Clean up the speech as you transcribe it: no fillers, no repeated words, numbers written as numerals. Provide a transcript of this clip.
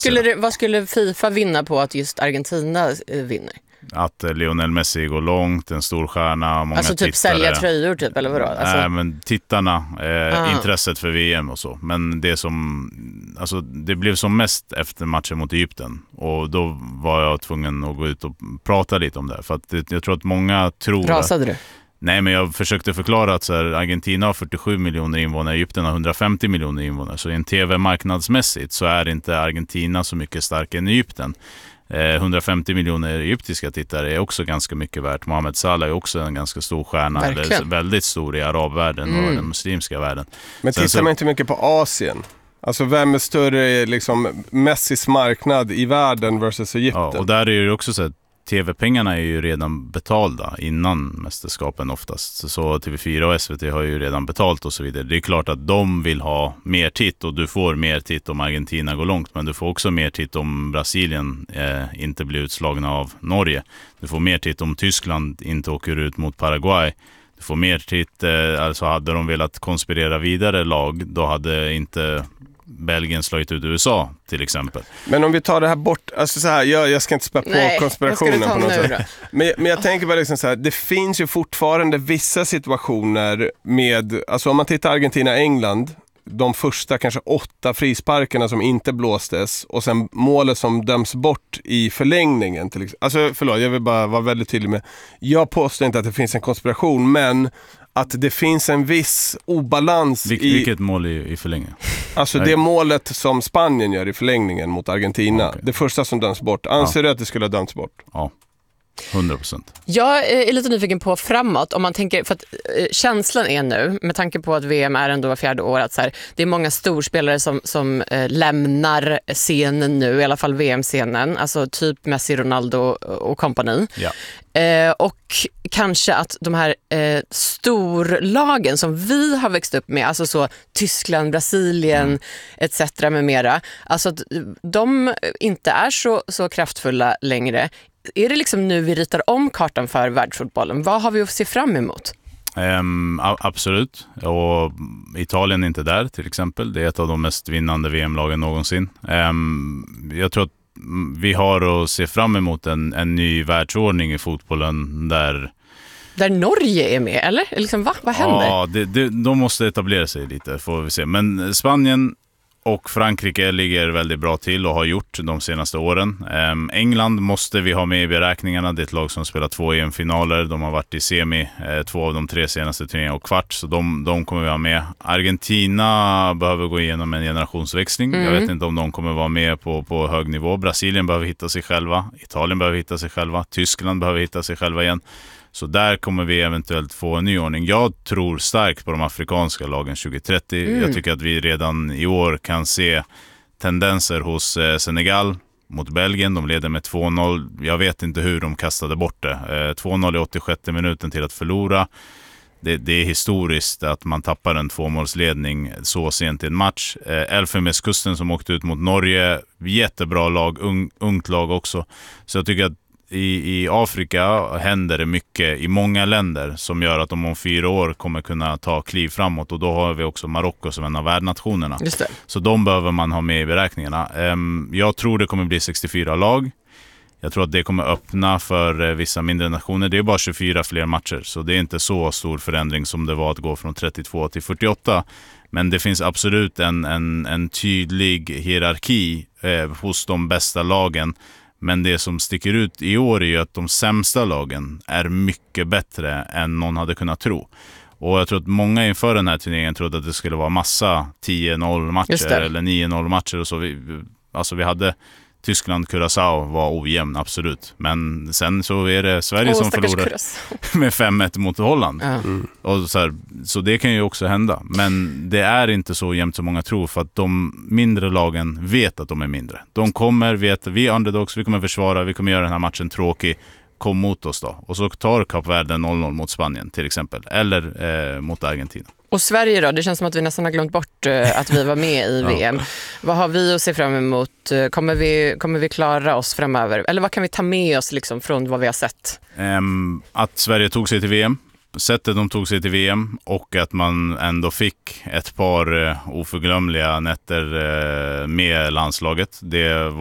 Vad skulle FIFA vinna på att just Argentina vinner? Att Lionel Messi går långt, en stor stjärna, många alltså typ tittare. Sälja tröjor typ, eller vadå? Alltså... Nej, men tittarna, intresset för VM och så. Men det blev som mest efter matchen mot Egypten. Och då var jag tvungen att gå ut och prata lite om det. För att jag tror att många tror... Rasade du? Nej, men jag försökte förklara att Argentina har 47 miljoner invånare, Egypten har 150 miljoner invånare. Så i en tv-marknadsmässigt så är inte Argentina så mycket starkare än Egypten. 150 miljoner egyptiska tittare är också ganska mycket värt. Mohamed Salah är också en ganska stor stjärna, eller väldigt stor i arabvärlden och den muslimska världen. Men tittar man inte mycket på Asien? Alltså vem är större liksom Messis marknad i världen versus Egypten? Ja, och där är det också så att TV-pengarna är ju redan betalda innan mästerskapen oftast. Så TV4 och SVT har ju redan betalt och så vidare. Det är klart att de vill ha mer titt, och du får mer titt om Argentina går långt. Men du får också mer titt om Brasilien inte blir utslagna av Norge. Du får mer titt om Tyskland inte åker ut mot Paraguay. Du får mer titt, alltså hade de velat konspirera vidare lag, då hade inte Belgien slagit ut USA till exempel. Men om vi tar det här bort, alltså så här, jag ska inte spä på konspirationen på något sätt. Men jag tänker bara liksom så här, det finns ju fortfarande vissa situationer med, alltså om man tittar Argentina-England, de första kanske 8 frisparkerna som inte blåstes och sen målet som döms bort i förlängningen till exempel. Alltså förlåt, jag vill bara vara väldigt tydlig med, jag påstår inte att det finns en konspiration, men att det finns en viss obalans Vilket mål i förlängningen? Alltså det målet som Spanien gör i förlängningen mot Argentina. Okay. Det första som döms bort. Anser du att det skulle ha dömts bort? Ja, 100%. Jag är lite nyfiken på framåt. Om man tänker, för att känslan är nu, med tanke på att VM är ändå var 4:e år, att så här, det är många storspelare som lämnar scenen nu, i alla fall VM-scenen. Alltså typ Messi, Ronaldo och kompani. Ja. Och kanske att de här storlagen som vi har växt upp med, alltså så Tyskland, Brasilien etc. med mera, alltså att de inte är så kraftfulla längre. Är det liksom nu vi ritar om kartan för världsfotbollen? Vad har vi att se fram emot? Absolut. Och Italien är inte där till exempel. Det är ett av de mest vinnande VM-lagen någonsin. Jag tror att vi har att se fram emot en ny världsordning i fotbollen där Norge är med, eller? Liksom, vad händer? Ja, de måste etablera sig lite, får vi se. Men Spanien och Frankrike ligger väldigt bra till och har gjort de senaste åren. England måste vi ha med i beräkningarna. Det är ett lag som spelar 2 EM-finaler. De har varit i semi 2 av de 3 senaste turneringarna och kvart. Så de kommer vi ha med. Argentina behöver gå igenom en generationsväxling. Jag vet inte om de kommer vara med på hög nivå. Brasilien behöver hitta sig själva. Italien behöver hitta sig själva. Tyskland behöver hitta sig själva igen. Så där kommer vi eventuellt få en ny ordning. Jag tror starkt på de afrikanska lagen 2030. Jag tycker att vi redan i år kan se tendenser hos Senegal mot Belgien. De leder med 2-0. Jag vet inte hur de kastade bort det. 2-0 i 86 minuten till att förlora. Det är historiskt att man tappar en 2-målsledning så sent i en match. Elfenbenskusten som åkte ut mot Norge. Jättebra lag, ungt lag också. Så jag tycker att i Afrika händer det mycket i många länder som gör att de om 4 år kommer kunna ta kliv framåt, och då har vi också Marocko som en av värdnationerna. Just det. Så de behöver man ha med i beräkningarna. Jag tror det kommer bli 64 lag. Jag tror att det kommer öppna för vissa mindre nationer. Det är bara 24 fler matcher, så det är inte så stor förändring som det var att gå från 32 till 48. Men det finns absolut en tydlig hierarki hos de bästa lagen. Men det som sticker ut i år är ju att de sämsta lagen är mycket bättre än någon hade kunnat tro. Och jag tror att många inför den här turneringen trodde att det skulle vara massa 10-0 matcher eller 9-0 matcher och så. Vi hade Tyskland-Curaçao var ojämn, absolut. Men sen så är det Sverige som förlorar med 5-1 mot Holland. Och så det kan ju också hända. Men det är inte så jämnt som många tror, för att de mindre lagen vet att de är mindre. De kommer veta, vi är underdogs, vi kommer försvara, vi kommer göra den här matchen tråkig. Kom mot oss då. Och så tar Kap Verde 0-0 mot Spanien till exempel. Eller mot Argentina. Och Sverige då? Det känns som att vi nästan har glömt bort att vi var med i VM. Vad har vi att se fram emot? Kommer vi klara oss framöver? Eller vad kan vi ta med oss liksom från vad vi har sett? Att Sverige tog sig till VM. sättet de tog sig till VM och att man ändå fick ett par oförglömliga nätter med landslaget. Det